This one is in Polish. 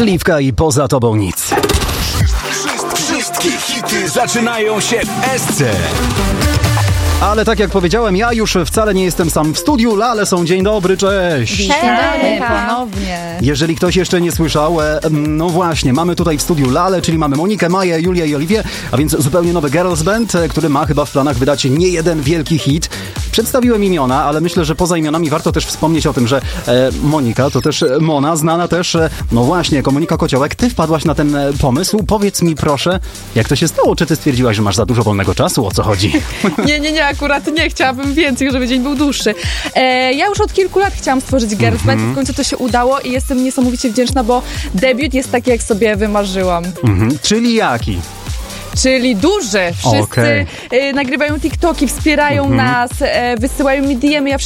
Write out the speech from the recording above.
Liwka i Poza tobą nic. Wszystkie hity zaczynają się w SC. Ale tak jak powiedziałem, ja już wcale nie jestem sam w studiu. Lale są, dzień dobry, cześć. Dzień dobry, ponownie. Jeżeli ktoś jeszcze nie słyszał, no właśnie, mamy tutaj w studiu Lale, czyli mamy Monikę, Maję, Julię i Oliwię, a więc zupełnie nowy girls band, który ma chyba w planach wydać nie jeden wielki hit. Przedstawiłem imiona, ale myślę, że poza imionami warto też wspomnieć o tym, że Monika to też Mona, znana też, no właśnie, jako Monika Kociołek. Ty wpadłaś na ten pomysł. Powiedz mi proszę, jak to się stało? Czy ty stwierdziłaś, że masz za dużo wolnego czasu? O co chodzi? Nie, akurat nie. Chciałabym więcej, żeby dzień był dłuższy. Ja już od kilku lat chciałam stworzyć girls band i w końcu to się udało i jestem niesamowicie wdzięczna, bo debiut jest taki, jak sobie wymarzyłam. Czyli jaki? Czyli duży. Wszyscy nagrywają TikToki, wspierają nas, wysyłają mi DM-y. Ja